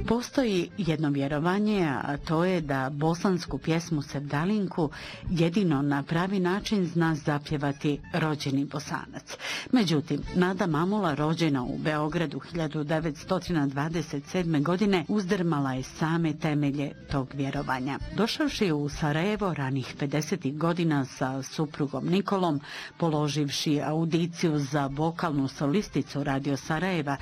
Postoji jedno vjerovanje, a to je da bosansku pjesmu Sevdalinku jedino na pravi način zna zapjevati rođeni Bosanac. Međutim, Nada Mamula, rođena u Beogradu 1927. godine, uzdrmala je same temelje tog vjerovanja. Došavši u Sarajevo ranih 50. godina sa suprugom Nikolom, položivši audiciju za vokalnu solisticu Radio Sarajeva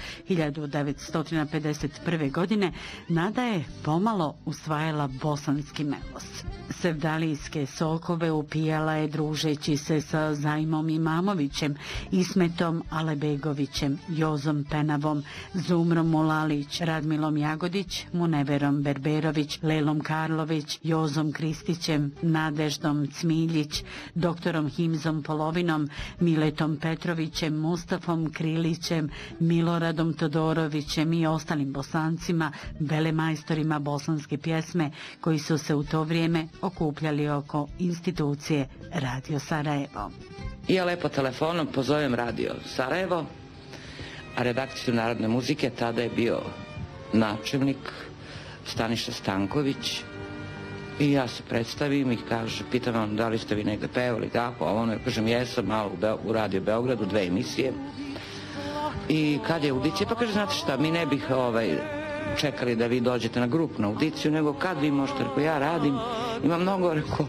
1951. godine, Nada je pomalo usvajala bosanski melos. Sevdalijske sokove upijala je družeći se sa Zajmom Imamovićem, Ismetom Alebegovićem, Jozom Penavom, Zumrom Mulalić, Radmilom Jagodić, Muneverom Berberović, Lelom Karlović, Jozom Kristićem, Nadeždom Cmiljić, doktorom Himzom Polovinom, Miletom Petrovićem, Mustafom Krilićem, Miloradom Todorovićem i ostalim Bosancima, velemajstorima bosanske pjesme koji su se u to vrijeme okupljali oko institucije Radio Sarajevo. Ja lepo telefonom pozovem Radio Sarajevo, a redakciju Narodne muzike tada je bio načelnik Staniša Stanković i ja se predstavim i pitam vam da li ste vi negde pevali, tako, a ono je, kažem, jesam malo u Radio Beogradu, 2 emisije. I kad je audicija, pa kaže, znate šta, mi ne bih čekali da vi dođete na grupnu audiciju, nego kad vi možete, rekao, ja radim, imam mnogo, rekao,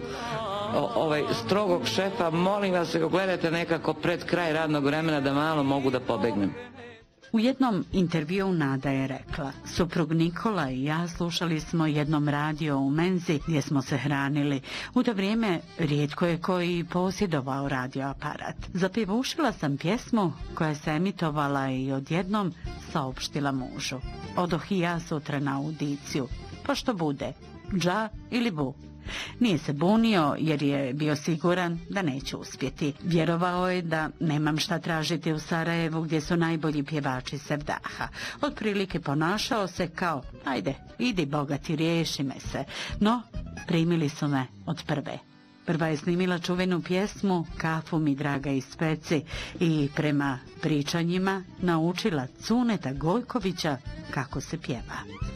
strogog šefa, molim vas, ako gledate nekako pred kraj radnog vremena da malo mogu da pobegnem. U jednom intervjuu Nada je rekla: suprug Nikola i ja slušali smo jednom radio u menzi gdje smo se hranili. U to vrijeme rijetko je koji posjedovao radioaparat. Zapjevušila sam pjesmu koja se emitovala i odjednom saopštila mužu: odoh i ja sutra na audiciju, pa što bude, dža ili bu. Nije se bunio jer je bio siguran da neće uspjeti. Vjerovao je da nemam šta tražiti u Sarajevu gdje su najbolji pjevači Sevdaha. Otprilike ponašao se kao: ajde, idi bogati, riješi me se. No, primili su me od prve. Prva je snimila čuvenu pjesmu Kafu mi draga iz peci i prema pričanjima naučila Cuneta Gojkovića kako se pjeva.